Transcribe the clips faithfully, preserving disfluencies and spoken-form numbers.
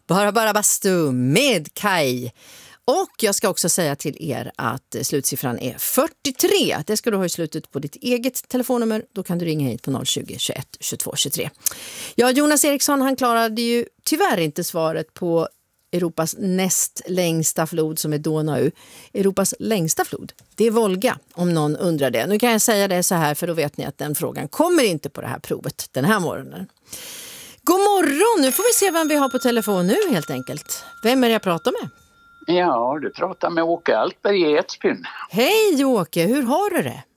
Bara bara bastu med Kai. Och jag ska också säga till er att slutsiffran är fyrtiotre. Det ska du ha i slutet på ditt eget telefonnummer. Då kan du ringa hit på noll tjugo, tjugoett, tjugotvå, tjugotre. Ja, Jonas Eriksson, han klarade ju tyvärr inte svaret på Europas näst längsta flod som är Donau. Europas längsta flod, det är Volga, om någon undrar det. Nu kan jag säga det så här, för då vet ni att den frågan kommer inte på det här provet den här morgonen. God morgon, nu får vi se vem vi har på telefon nu helt enkelt. Vem är det jag pratar med? Ja, du pratar med Åke Altberg i Edsbyn. Hej Åke, hur har du det?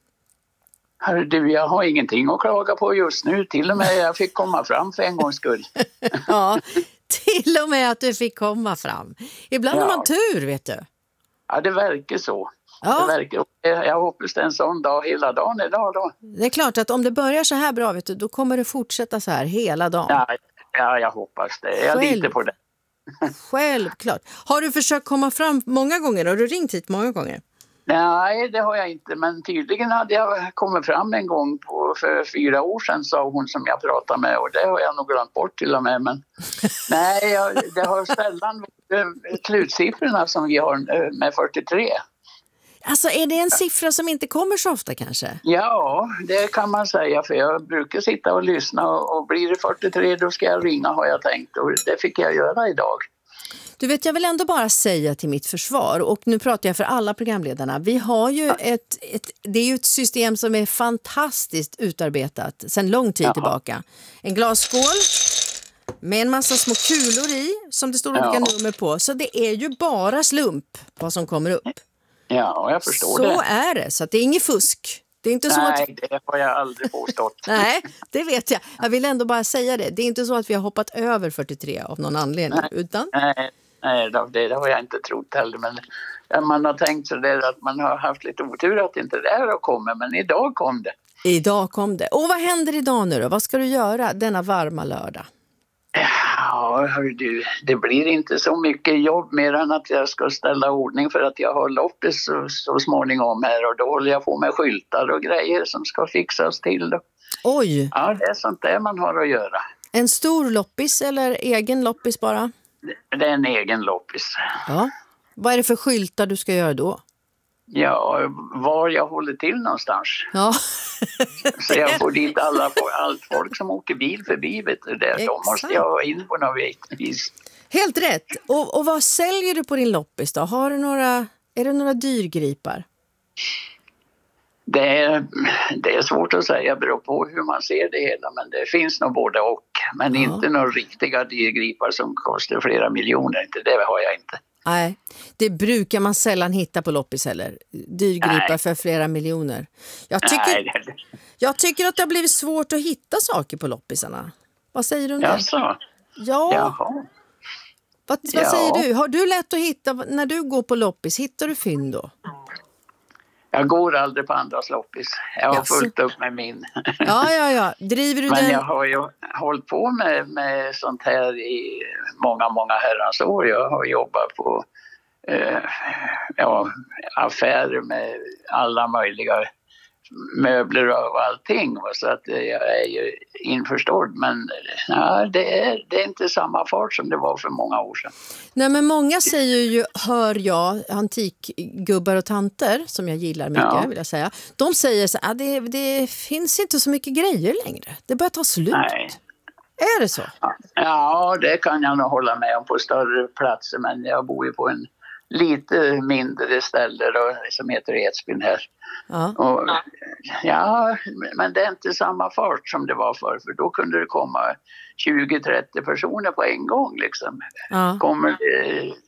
Hör du, jag har ingenting att klaga på just nu. Till och med jag fick komma fram för en gångs skull. Ja, till och med att du fick komma fram. Ibland ja. Har man tur, vet du. Ja, det verkar så. Ja. Det verkar, jag hoppas det är en sån dag hela dagen idag då. Det är klart att om det börjar så här bra, vet du, då kommer det fortsätta så här hela dagen. Ja, ja jag hoppas det. Jag Själv. litar på det. Självklart. Har du försökt komma fram många gånger? Har du ringt hit många gånger? Nej, det har jag inte. Men tydligen hade jag kommit fram en gång på, för fyra år sedan, sa hon som jag pratade med. Och det har jag nog glömt bort till och med. Men nej, jag, det har sällan slutsiffrorna som vi har med fyrtiotre. Alltså är det en siffra som inte kommer så ofta kanske? Ja, det kan man säga. För jag brukar sitta och lyssna. Och, och blir det fyrtiotre då ska jag ringa, har jag tänkt. Och det fick jag göra idag. Du vet, jag vill ändå bara säga till mitt försvar, och nu pratar jag för alla programledarna. Vi har ju ett, ett det är ju ett system som är fantastiskt utarbetat sedan lång tid Jaha. tillbaka. En glasskål med en massa små kulor i som det står olika ja. nummer på. Så det är ju bara slump vad som kommer upp. Ja, jag förstår så det. Så är det, så att det är inget fusk. Det är inte så Nej, att... det har jag aldrig påstått. Nej, det vet jag. Jag vill ändå bara säga det. Det är inte så att vi har hoppat över fyrtiotre av någon anledning. Nej, utan... nej, nej det, det har jag inte trott heller. Men man har tänkt så där att man har haft lite otur att inte det här har kommit. Men idag kom det. Idag kom det. Och vad händer idag nu då? Vad ska du göra denna varma lördag? Ja, hör du, det blir inte så mycket jobb mer än att jag ska ställa ordning för att jag har loppis så, så småningom här, och då håller jag på med skyltar och grejer som ska fixas till då. Oj! Ja, det är sånt där man har att göra. En stor loppis eller egen loppis bara? Det, det är en egen loppis. Ja. Vad är det för skyltar du ska göra då? Ja, var jag håller till någonstans. Ja. Så jag får dit alla, allt folk som åker bil förbi, vet du, det. De måste jag ha in på något vis. Helt rätt. Och, och vad säljer du på din loppis då? Har du några, är det några dyrgripar? Det är, det är svårt att säga, beror på hur man ser det hela. Men det finns nog både och. Men ja. inte några riktiga dyrgripar som kostar flera miljoner. Inte det har jag inte. Nej, det brukar man sällan hitta på loppis heller. Dyrgripar Nej. för flera miljoner. Jag tycker, Nej, det... jag tycker att det har blivit svårt att hitta saker på loppisarna. Vad säger du om det? Jaså? Ja. Jaha. Vad, vad ja. säger du? Har du lätt att hitta, när du går på loppis, hittar du fynd då? Jag går aldrig på andras loppis. Jag har Jaså. fullt upp med min. Ja, ja, ja. Driver du Men den? jag har ju hållit på med, med sånt här i många, många herrans år. Jag har jobbat på eh, ja, affärer med alla möjliga möbler och allting. Så att jag är ju införstådd. Men ja, det, är, det är inte samma fart som det var för många år sedan. Nej, men många säger ju, hör jag, antikgubbar och tanter, som jag gillar mycket ja. vill jag säga. De säger så att det, det finns inte så mycket grejer längre. Det börjar ta slut. Nej. Är det så? Ja, det kan jag nog hålla med om på större platser. Men jag bor ju på en lite mindre ställe då, som heter Edsbyn här. Ja. Och, ja, men det är inte samma fart som det var förr. För då kunde det komma tjugo trettio personer på en gång liksom. Ja. Kommer det